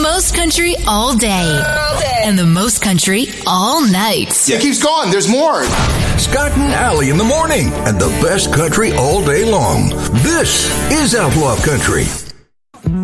most country all day. And the most country all night. Yeah, it keeps going. There's more. Scott and Allie in the morning, and the best country all day long. This is Outlaw Country.